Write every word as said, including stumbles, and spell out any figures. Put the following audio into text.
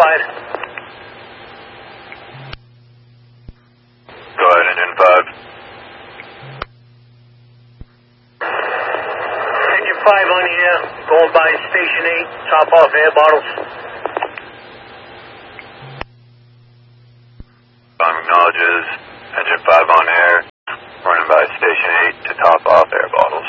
five. Go ahead, engine five. Engine five on the air, going by station eight, top off air bottles. Bomb acknowledges, engine five on air, running by station eight to top off air bottles.